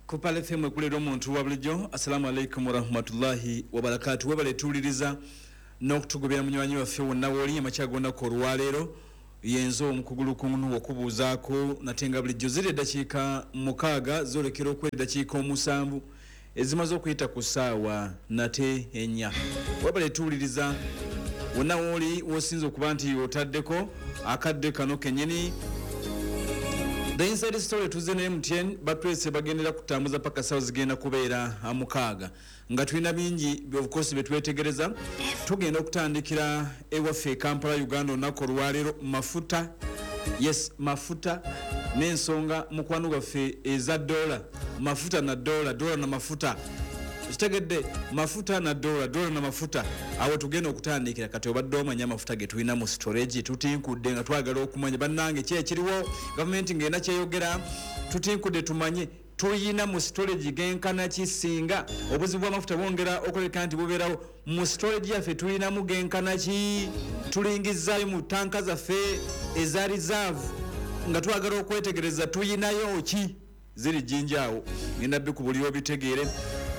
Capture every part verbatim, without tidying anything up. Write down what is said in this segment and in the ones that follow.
Kupale F M kulero muntu wa bulijjo. Assalamu alaikum warahmatullahi wabarakatuh. Webale tuliriza n'okutugobera munywanyi waffe wonna woli amachago na korwalero yenzo omukugulu kunu okubuzaako natenga bulijjo zire dakiika mukaaga zolekera okwedda dakiika omusanvu ezimaze okuyita ku ssaawa nate ennya. Webale tuliriza wonna woli wosinze okuba nti otaddeko akadde kano kenyini. The inside story tuze ne M T N batwese bagendera kutambuza paka sawa zigenda kubeera amukaaga nga tulina bingi of course betwetegereza tugenda okutandikira ewaffe Kampala Uganda onako olwalero mafuta yes mafuta n'ensonga mukwano gwaffe eza dola mafuta na dola dola na mafuta kitegedde mafuta na dola dola na mafuta awo tugenda okutandikira kati obadde omanya mafuta ge tulina mu storage tutinkudde nga twagala okumanya bannange kye kiriwo government ngenda kyeyogera tutinkudde tumanye tuyina mu storage genkana kisinga obuzibu bw'amafuta bwongera okoleka nti bubeerawo mu storage yaffe tulina mu genkana ki tulingizaayo mu tanka zaffe eza reserve nga twagala okwetegereza tuyinayo ki ziri jinjaawo ngenda bikubulira obitegeere.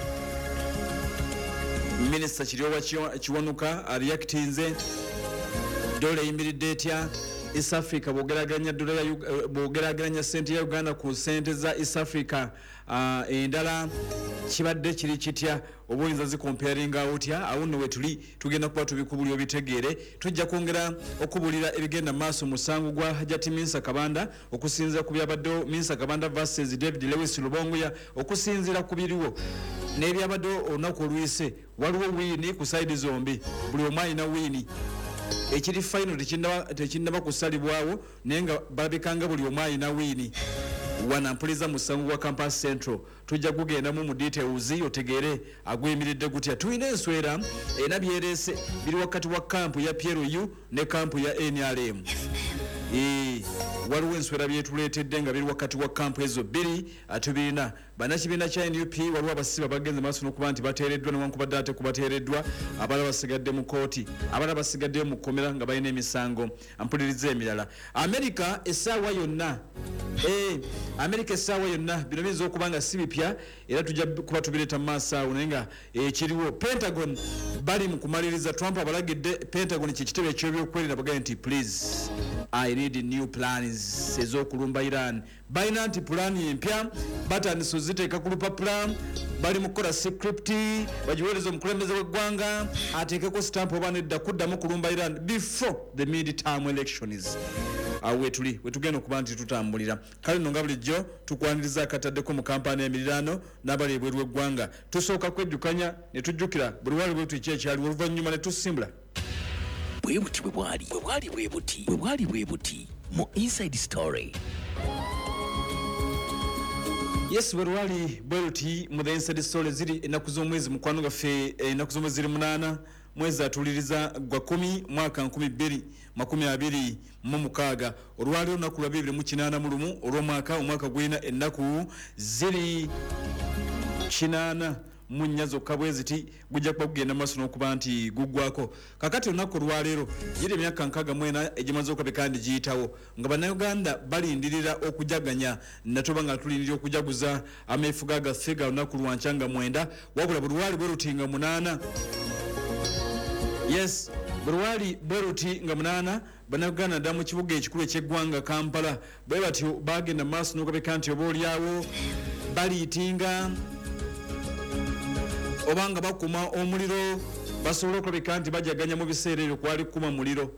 Minister Kiryowa Kiwanuka reactinze dola yimiridde etya East Africa bogeraganya dola ya bogeraganya sente ya Uganda ku sente za East Africa uh, endala kibadde kiri kitya obuyinza zi comparing outya awuno wetuli tugenda kuba tubikubulyo bitegeere tujja kwongera okubulira ebigenda maaso musangu gwa Hajati Minsa Kabanda okusinzira ku byabadde Minsa Kabanda versus David Lewis Lubongoya okusinzira ku biriwo n'ebyabadde onako olwise waliwo wini ku side zombi buli omwali na wini ekiri final tekinnaba kusalibwawo naye nga balabikanga buli omwali na wini wanampuliza musangu wa Campus Central tujja kugendamu mu details otegeere agwemiridde gutya tulina enswera ena byerese biri wakati wa kampu ya P L U ne kampu ya N R M. Eh waliwo enswera byetuleetedde nga biri wakati wa kampu ezo bbiri atubirina bannakibiina kya N U P waliwo abasiba bagenze maaso n'okuba nti bateereddwa newankubadde ate kubateereddwa abalala basigadde mu kooti abalala basigaddeyo mu kkomera nga balina emisango ampuliriza emirala. America essaawa yonna eh America essaawa yonna bino biyinza okuba nga si bipya era tujja kuba tubireeta mu maaso awo naye nga ekiriwo Pentagon bali mu kumaliriza Trump abalagidde Pentagon kyekitebe eky'ebyokwerinda bagambye nti please I need new plans ezokulumba Iran balina nti pulaani empya batandise ziteeka ku lupapula bali mu kukola script bagiweereza omukulembeze w'eggwanga ateekeko stamp oba nedda kuddamu kulumba Iran before the mid-term elections. Awo wetuli wetugenda okuba nti tutambulira kale nno nga bulijjo tukwaniriza akataddeko mu kampani emiriraano n'abali ebweru w'eggwanga tusooka kwejjukanya ne tujjukira buli wali bwetu ekyekyali oluvannyuma ne tusimbula bwebuti bwe bwali bwe bwali bwebuti bwe bwali bwebuti mu inside story. Yes bwerwali bweruti mu the inside story ziri enaku z'omwezi mukwano gaffe enaku z'omwezi ziri munaana mwezi atuliriza gwa kumi mwaka nkumi bbiri makumi abiri mu mukaaga olwali olunaku lwa bibiri mu kinaana mu lumu olw'omwaka omwaka gwina ennaku ziri kinaana munya zokka bwe ziti gujja kuba kugenda maaso n'okuba nti guggwako kakati olunaku olwaleero giri emyaka nkaaga mu ena egimaze okuba kandi giyitawo nga bannayuganda balindirira okujaganya natoba nga tulindirira okujaguza ameefuga gaffe ga lunaku lwancanga mwenda wabula buli lwali bwe ruti nga munaana. Yes buli lwali bwe ruti nga munaana bannayuganda ddala mu kibuga ekikulu eky'eggwanga Kampala bwe batyo bagenda maaso n'okubeka nti oba olyawo baliitinga obanga bakuma omuliro basobola okulabika nti bajaganya mu biseera ebyo kwali kukuma muliro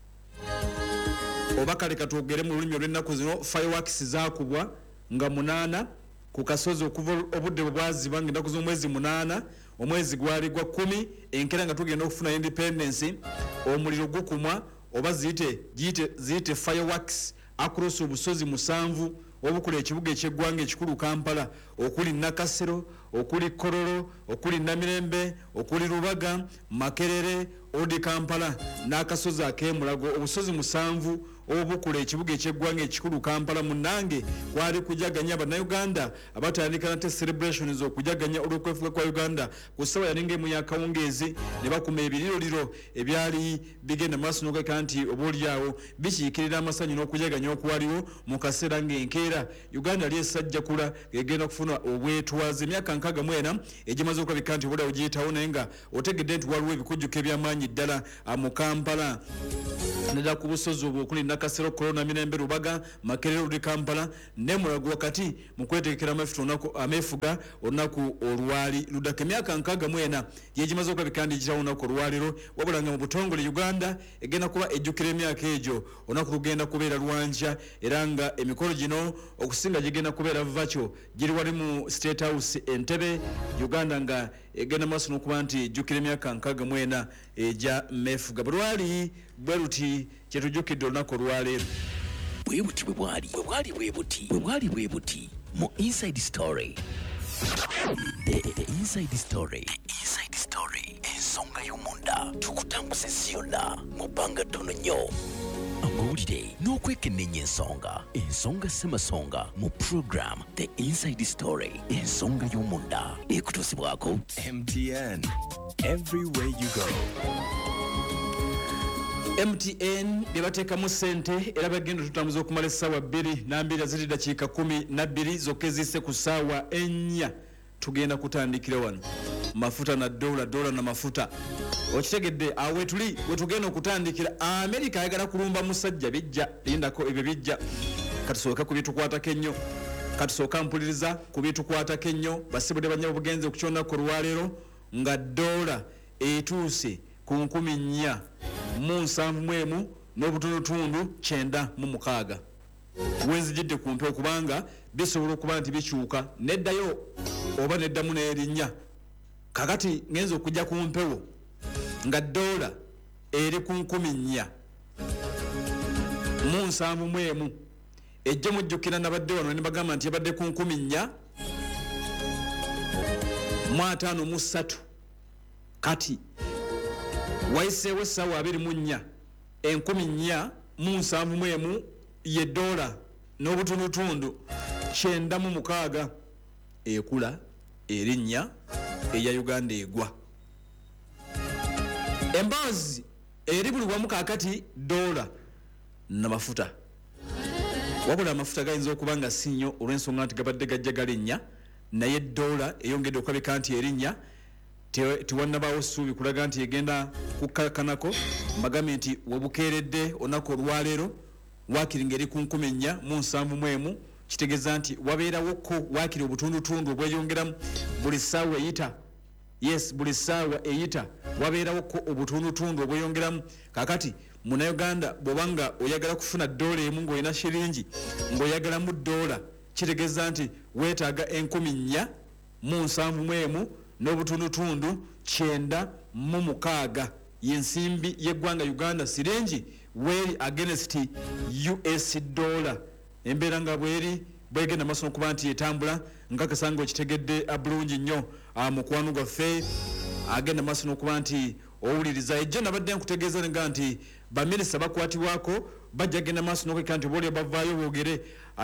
oba kale katwogere mu lulimi olw'ennaku zino fireworks zaakubwa nga munaana ku kasozi okuva obudde bwe bwaziba ng'ennaku z'omwezi munaana omwezi gwali gwa kumi enkera nga tugenda okufuna independence omuliro gukumwa oba ziyite ziyite fireworks across obusozi musanvu obukula ekibuga eky'eggwanga ekikulu Kampala okuli Nakasero okuli Kororo okuli Namirembe okuli Rubaga Makerere odi Kampala n'akasozi ak'emulago obusozi musanvu obukula ekibuga ekyeggwanga ekikulu Kampala munange kwali kujaganya bannayuganda abatandika nate celebrations okujaganya olw'okwefuga kwa Uganda ku ssaawa yalinga emu yakawungeezi ne bakuma ebiriroliro ebyali bigenda maaso n'okeka nti oboolyawo bikiikirira amasanyu n'okujaganya okuwaliwo mu kaseera ng'enkeera Uganda lyesajjakula egenda kufuna obwetwaze emyaka nkaaga mu ena egimaze okulabika nti oboolyawo giyitawo naye nga otegedde nti waliwo ebikujjuko ebyamaanyi ddala mu Kampala nedda ku busozi obwo okuli Nakasero Corona Mirembe Rubaga Makerere Rudi Kampala ne Mulago wakati mu kwetegekera amafuta olunaku ameefuga olunaku olwali luddako emyaka nkaaga mu ena yegimaze okulabika nti girawo olunaku olwaliro wabula nga mu butongole Uganda egenda kuba ejjukira emyaka egyo olunaku lugenda kubeera lwanja era nga emikolo gino okusinga gigenda kubeera vakyo giri wali mu State House Entebbe Uganda nga egenda maaso n'okuba nti ejjukira emyaka nkaaga mu ena egya meefuga bulwali bwe luti kyetujjukidde olunaku olwaleero bwe buti bwe bwali bwe bwali bwe buti bwe bwali bwe buti mu Inside Story. The, the, the Inside Story. The Inside Story. Ensonga y'omunda tukutambuze ziyonna mu bbanga ttono nnyo. Amawulire n'okwekennenya ensonga. Ensonga ssemasonga mu program The Inside Story. Ensonga y'omunda ekutuusibwako M T N. Everywhere you go. M T N bebateekamu ssente era bagenda tutambuza okumala essaawa bbiri n'ambiri ziri dakiika kumi na bbiri zokka ezisse ku ssaawa ennya tugenda kutandikira wano mafuta na dola dola na mafuta okitegedde awe tuli we tugenda okutandikira Amerika ayagala kulumba musajja bijja lindako ebyo bijja katusooka ku bitukwatako ennyo katusooka mpuliriza ku bitukwatako ennyo basibudde banyabo bugenze okukyonako olwaleero nga dola etuuse ku nkumi nnya mu nsanvu mu emu n'obutundutundu kyenda mu mukaaga wenzijidde ku mpewo kubanga bisobola okuba nti bikyuka neddayo oba neddamu n'erinnya kakati ngenza okujja ku mpewo nga dola eri ku nkumi nnya mu nsanvu mu emu ejja mujjukira nabadde wano ne bagamba nti yabadde ku nkumi nnya mu ataano mu ssatu kati waiseewo essaawa abiri mu nnya enkumi nnya mu nsanvu mu emu ye dola n'obutundutundu kyenda mu mukaaga ekula erinnya eya Uganda egwa embaazi eri buli wamu kaakati dola na mafuta wabula amafuta gayinza okuba nga si nnyo olw'ensonga nti gabadde gajja galinnya naye dola eyongedde okulabika nti erinnya tiwannabaawo ssuubi kulaga nti egenda kukkakanako mbagambye nti webukeeredde olunaku olwaleero waakiri ngeri ku nkumi nnya mu nsanvu mu emu kitegeeza nti wabeerawoko waakiri obutundutundu obweyongeramu buli ssaawa eyita yes buli ssaawa eyita wabeerawoko obutundutundu obweyongeramu kakati munnayuganda bw'oba nga oyagala kufuna dola emu ng'olina shiringi ng'oyagalamu dola kitegeeza nti weetaaga enkumi nnya mu nsanvu mu emu n'obutundutundu kyenda mu mukaaga y'ensimbi y'eggwanga Uganda siringi weri against U S dollar embeera nga bweri bwegenda maaso n'okuba nti etambula nkakasa ng'okitegedde bulungi nnyo mukwano gwaffe agenda maaso n'okuba nti owuliriza ejjo nabadde nkutegeeza nga nti baminisita bakwatibwako bajja genda maaso n'okweka nti boolya bavaayo boogere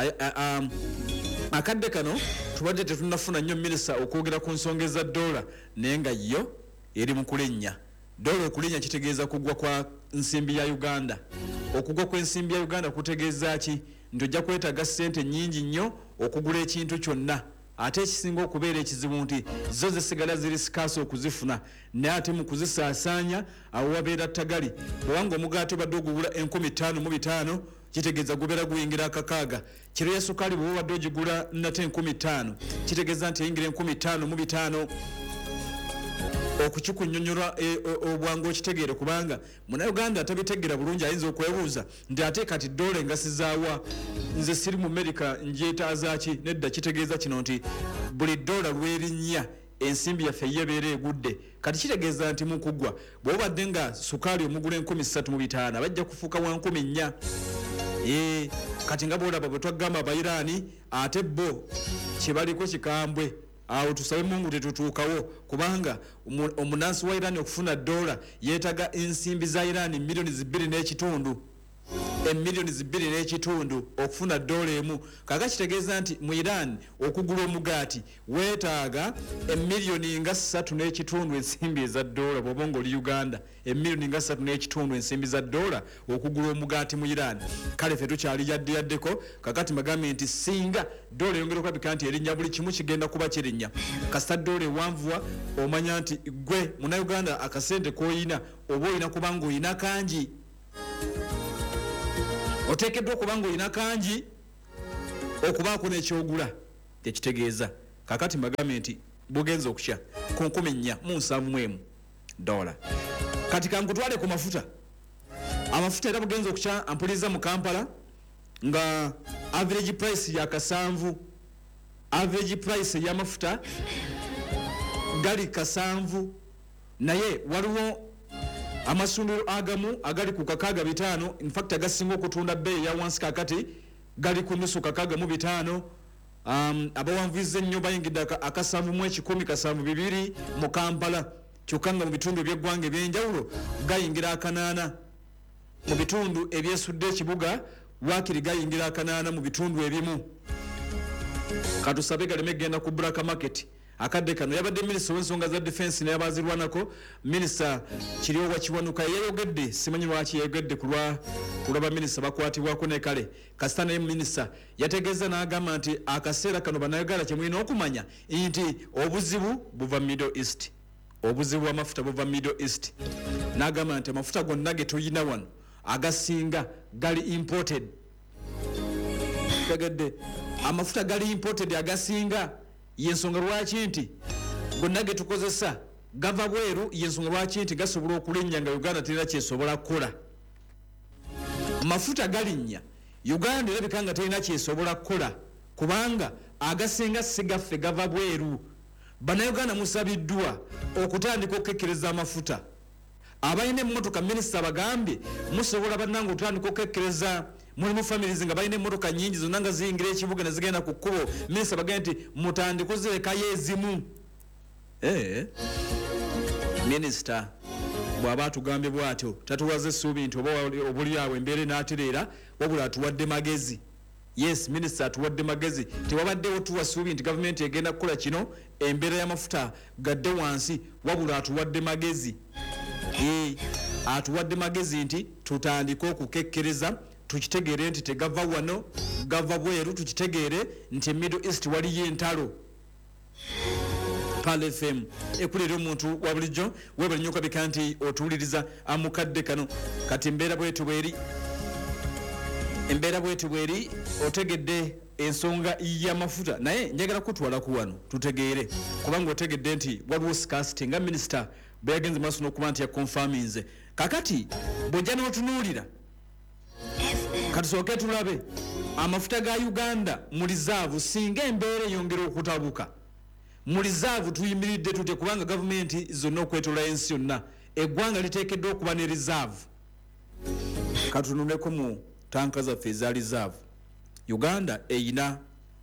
akadde kano tubadde tetunafuna nnyo minisita okwogera ku nsonga eza dola naye nga yo eri mu kulinnya dola okulinnya kitegeeza kugwa kwa nsimbi ya Uganda okugwa kw'ensimbi ya Uganda kutegeeza ki nti ojja kwetaaga ssente nnyingi nnyo okugula ekintu kyonna ate ekisinga okubeera ekizibu nti zo zisigala ziri sikaasi okuzifuna naye ate mu kuzisaasaanya awo wabeera ttagali bwewanga omugaati obadde ogugula enkumi ttaano mu bitaano kitegeeza gubeera guyingira akakaaga kiro ya sukaali bwe obadde ogigula nate enkumi ttaano kitegeeza nti eyingira enkumi ttaano mu bitaano okukikunnyonnyola obwangu okitegeere kubanga munnayuganda atabitegera bulungi ayinza okwebuuza nti ate kati dola engasizaawa nze siri mu Amerika njeetaazaaki nedda kitegeeza kino nti buli dola lwerinnya ensimbi yaffe yebeera egudde kati kitegeeza nti mukugwa bw'obadde nga sukaali omugula enkumi ssatu mu bitaano bajja kufuuka wa nkumi nnya ee kati nga bwolaba bwe twagamba abayiraani ate bo kyebaliko kikambwe awo tusabe Mungu tetutuukawo kubanga omunansi wa Iran okufuna dola yeetaga ensimbi za Iran milioni bbiri n'ekitundu emiliyoni zibiri n'ekitundu okufuna dola emu. Kaaka kitegeeza nti mu Iran okugula omugaati weetaaga emiliyoni nga ssatu n'ekitundu ensimbi eza dola bw'oba ng'oli Uganda, emiliyoni nga ssatu n'ekitundu ensimbi za dola okugula omugaati mu Iran. Kale ffe tukyali yadde yaddeko, kakati magambye nti singa dola eyongera okulabika nti erinnya buli kimu kigenda kuba kirinnya. Kasita dola ewanvuwa omanya nti gwe Munnayuganda akasente k'oyina oba olina kuba ng'olina kangi. Oteekeddwa okuba ng'olina kangi okubaako n'ekyogula tekitegeeza. Kakati mbagambye nti bugenza okukya ku nkumi nnya mu nsanvu mu emu dola. Kati kankutwale ku mafuta. Amafuta era bugenza okukya ampuliza mu Kampala nga average price ya kasanvu, average price y'amafuta gali kasanvu, naye waliwo amasundiro agamu agali ku kakaaga bitaano, in fact agasinga okutunda bbeeyi ya wansi kakati gali ku nusu kakaaga mu bitaano. Um, abawanvuiza ennyo bayingidde akasanvu mu ekikumi kasanvu bibiri mu Kampala, kyokka nga mu bitundu eby'eggwanga eby'enjawulo gayingira akanaana. Mu bitundu ebyesudde ekibuga waakiri gayingira akanaana mu bitundu ebimu. Katusabe galeme genda ku Black Market. Akadde kano yabadde minisita w'ensonga za defense n'abazirwanako, minisita Kiryowa Kiwanuka yayogedde, simanyi lwaki yayogedde kulwa kulaba minisita bakwatibwako ne kale. Kasita naye minisita yategeeza n'agamba nti akaseera kano bannayuganda kye mulina okumanya nti obuzibu buva Middle East, obuzibu bw'amafuta buva Middle East. N'agamba nti amafuta gonna ge tuyina wano agasinga gali imported. Tegedde amafuta gali imported agasinga, yensonga lwaki nti gonna ge tukozesa gava bweru, yensonga lwaki nti gasobola okulinnya nga Uganda terina kyesobola kukola. Mafuta galinnya Uganda erabika nga terina kyesobola kukola kubanga agasinga sigaffe gava bweru. Bannayuganda musabiddwa okutandika okukekkereza amafuta. Abalina emmotoka minisita bagambye musobola bannange okutandika okukekkereza. Mulimu families nga balina emmotoka nnyingi zonna nga ziyingira ekibuga ne zigenda ku kkubo, minisita bagambye nti mutandika ozirekayo ezimu. Eh, minisita bw'aba atugambye bw'atyo tatuwaze essuubi nti oba obuli awo embeera n'atereera, wabula atuwadde magezi. Yes, minisita atuwadde magezi. Tewabaddewo tuwa ssuubi nti gavumenti egenda kukola kino embeera y'amafuta gadde wansi, wabula atuwadde magezi. Eh, atuwadde magezi nti tutandike okukekkereza, tukitegeere nti tegava wano gava bweru, tukitegeere nti Middle East waliyo entalo. Pal F M ekulira omuntu wa bulijjo webale nnyo kabika nti otuwuliriza amukadde kano. Kati embeera bwetu bweri, embeera bwetu bweri otegedde ensonga y'amafuta, naye njagala kutwala ku wano tutegeere, kubanga otegedde nti waliwo scarcity nga minisita bwe yagenze maaso n'okuba nti yakonfaminze. Kakati bw'ojja n'otunuulira katusooke tulabe amafuta ga Uganda mu reserve singa embeera eyongera okutabuka. Mu reserve tuyimiridde tute kubanga gavumenti zonna okwetola ensi yonna eggwanga liteekeddwa okuba ne reserve. Katunuleko mu tanka zaffe eza reserve. Uganda eyina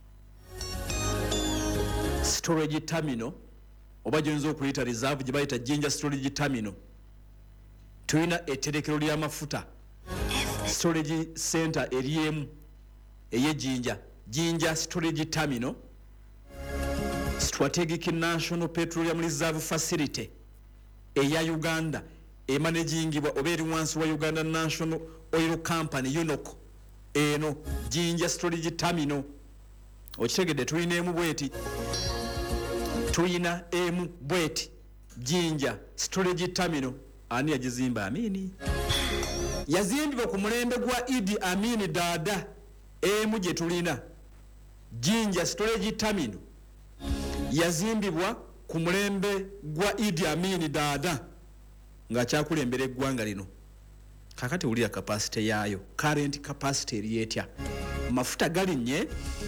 storage terminal oba gyonza okuyita reserve gye bayita Jinja storage terminal. Tuyina etterekero ly'amafuta storage center eriemu eye Jinja, Jinja storage terminal, strategic national petroleum reserve facility eya Uganda emanagingibwa oba eri wansi wa Uganda National Oil Company U N O C. Eno Jinja storage terminal okitegedde tulina emu bweti, tulina emu bweti Jinja storage terminal. Ani yagizimba? Amini. Yazimbibwa ku mulembe gwa Idi Amin Dada. Emu gye tulina Jinja storage terminal yazimbibwa ku mulembe gwa Idi Amin Dada nga kyakulembera eggwanga lino. Kakati ulira capacity yayo, current capacity eriyetya. Mafuta galinnye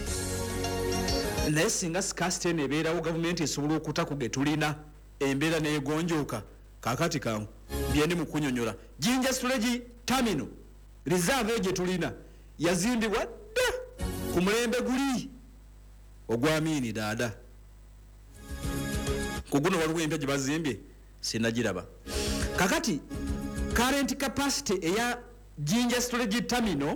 naye singa scarcity nebeerawo gavumenti esobola okutaku ge tulina embeera neegonjooka. Kakati kangu byeni mu kunyonyola Jinja storage terminal reserve gye tulina yazimbibwa dda ku mulembe guli ogwa Amin Dada. Kuguno waliwo empya gye bazimbye sinagiraba. Kakati current capacity eya Jinja storage terminal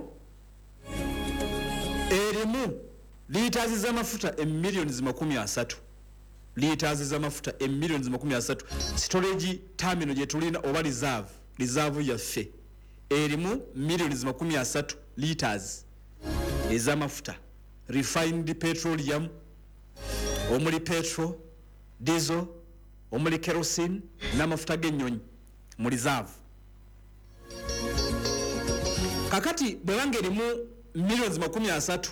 erimu liters z'amafuta emillions makumi asatu liters z'amafuta emillions makumi asatu storage terminal gye tulina oba reserve reserve yaffe erimu millions makumi asatu liters ez'amafuta refined petroleum omuli petrol diesel omuli kerosene n'amafuta g'ennyonyi mu reserve. Kakati bwe bange erimu millions makumi asatu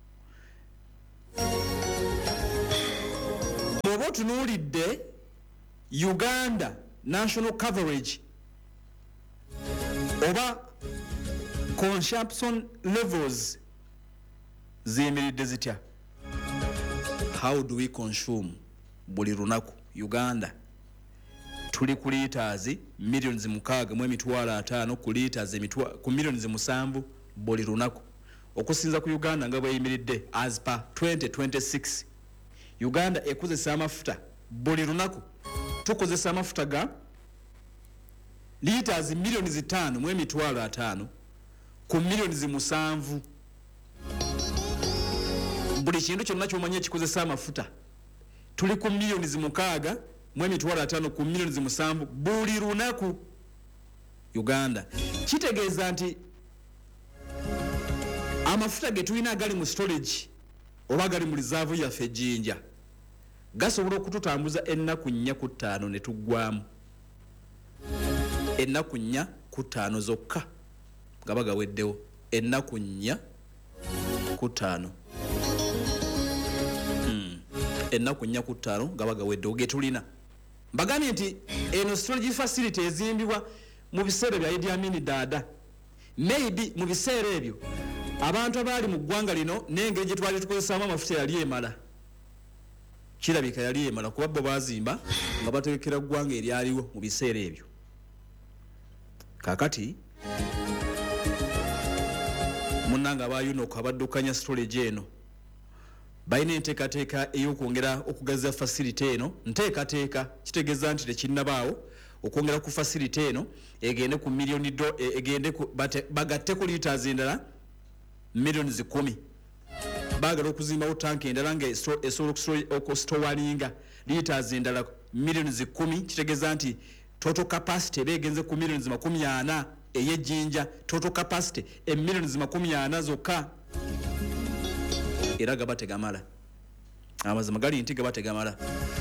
bw'oba otunuulidde Uganda national coverage oba consumption levels ziyimiridde zitya. How do we consume buli lunaku Uganda? Tuli ku liters millions mukaaga mu emitwalo ataano ku liters emitwa ku millions musanvu buli lunaku okusinza ku Uganda nga bweyimiridde as per twenty twenty-six. Uganda ekozesa amafuta buli lunaku tukozesa amafuta ga liters millions ttaano mu emitwalo ataano ku millions musanvu. Buli kintu kyonna ky'omanyi ekikozesa amafuta tuli ku millions mukaaga mu emitwalo ataano ku millions musanvu buli lunaku Uganda. Kitegeeza nti amafuta ge tulina agali mu storage oba gali mu reserve yaffe Jinja gasobola okututambuza ennaku nnya ku ttaano ne tuggwamu. Ennaku nnya ku ttaano zokka gaba gaweddewo. Ennaku nnya ku ttaano hmm. ennaku nnya ku ttaano gaba gaweddewo ge tulina. Mbagambye nti eno storage facility ezimbibwa mu biseera bya Idi Amin Dada maybe mu biseera ebyo abantu abaali mu ggwanga lino n'engeri gye twali tukozesaamu amafuta yali emala. Kirabika yali emala kuba bo bazimba nga baterekera ggwanga eryaliwo mu biseera ebyo. Kakati munnanga abayunoka abaddukanya storage eno balina enteekateeka ey'okwongera okugaziya facility eno. Nteekateeka kitegeeza nti tekinnabaawo okwongera ku facility eno egende ku million do egende ku bagatte ku liters endala millions kumi. Baagala okuzimbawo tanki endala nga esobola okustowalinga liters endala millions kumi. Kitegeeza nti total capacity begenze ku millions makumi ana ey'Ejjinja. Total capacity e millions makumi ana zokka era gaba tegamala. Amazima gali nti gaba tegamala.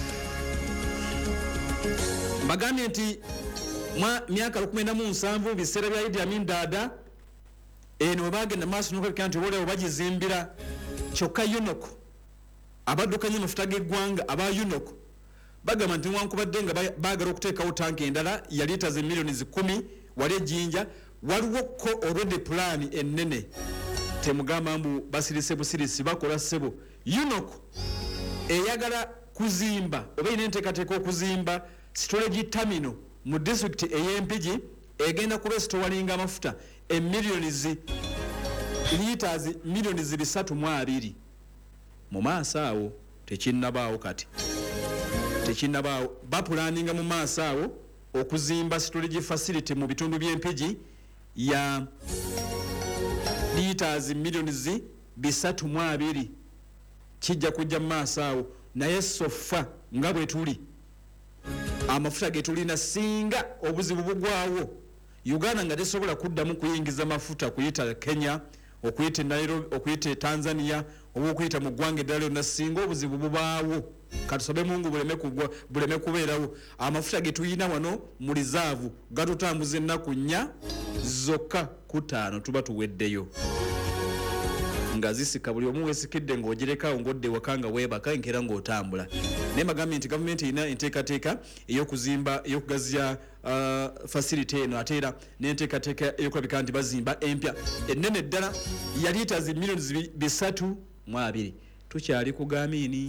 Mbagambye nti mwa myaka lukumi na musanvu biseera bya Idi Amin Dada eno bagenda maaso n'okulabika nti wole bagizimbira kyokka Unok abaddukanya amafuta g'eggwanga aba Unok bagamba nti newankubadde nga baagala okuteekawo tanki endala ya liters millions kumi wali Ejjinja waliwo ko already plan ennene. Temugamba mbu basirise busirisi bakola ssebo. Unok eyagala kuzimba oba ine enteekateeka okuzimba storage terminal mu district ey'Empigi egenda kuba stowalinga amafuta e millions liters millions bisatu mu abiri. Mu maaso awo tekinnabaawo kati tekinnabaawo bapulaninga mu maaso awo okuzimba storage facility mu bitundu by'Empigi ya liters millions bisatu mu abiri. Kijja kujja mu maaso awo naye sofa nga bwe tuli amafuta ge tulina singa obuzibu bugwawo Uganda nga tesobola kuddamu kuyingiza mafuta kuyita Kenya okuyita Nairobi okuyita Tanzania oba okuyita mu ggwanga eddala lyonna singa obuzibu bubaawo katusabe Mungu buleme kugwa buleme kubeerawo. Amafuta ge tuyina wano mu reserve gatutambuza ennaku nnya zokka ku ttaano tuba tuweddeyo nga zisika buli omu weesikidde ng'ogirekawo ng'odde wakanga weebaka enkera ng'otambula. Naye mbagambye nti gavumenti erina enteekateeka ey'okuzimba ey'okugaziya uh, facility eno ate era n'enteekateeka ey'okulabika nti bazimba empya ennene ddala ya liters millions bisatu mu abiri. Tukyali ku Gamini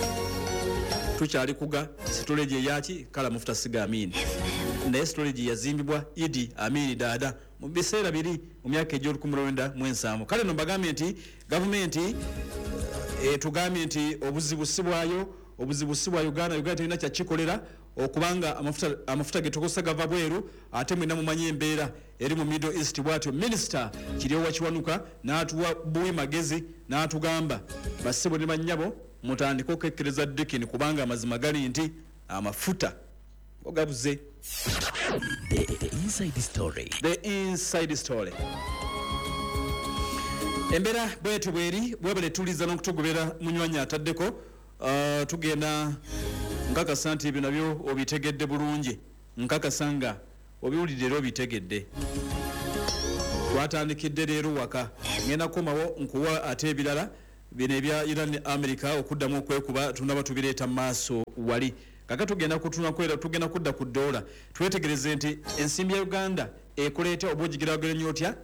tukyali kuga storage eyaki kala mufuta siga Amin naye storage yazimbibwa Idi Amin Dada mu biseera biri mu myaka egy'olukumi lwenda mu ensanvu. Kale no mbagambye nti gavumenti e, tugambye nti obuzibu si bwayo obuzibu si bwa Uganda Uganda terina kyakikolera okubanga amafuta amafuta getukosa gava bweru ate mwina mumanyi embeera eri mu Middle East bwatyo. Minister Kiryowa Kiwanuka n'atuwa buwi magezi n'atugamba bassebo ne bannyabo mutandika okekkereza Dickeni kubanga amazima gali nti amafuta ogabuze. The, the, the inside story. The inside story. Embera bwetu bweri bwebale tuliza n'okutugobera munywanyi ataddeko uh, tugenda nkakasa nti ebyo nabyo obitegedde bulungi, nkakasa nga obiwulidde era obitegedde. Twatandikidde leero waka ngenda komawo nkuwa ate ebirala bino ebya Iran ne America okuddamu okwekuba tunaba tubireeta maaso wali. Kaka tugenda kutuna kwera tugenda kudda ku dola twetegereze nti ensimbi ya Uganda ekoleeta obwogigeragere nyotya